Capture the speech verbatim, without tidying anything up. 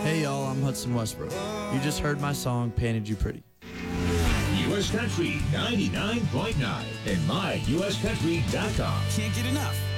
Hey y'all, I'm Hudson Westbrook. You just heard my song, Painted You Pretty. U S Country ninety-nine point nine and my U S country dot com. Can't get enough.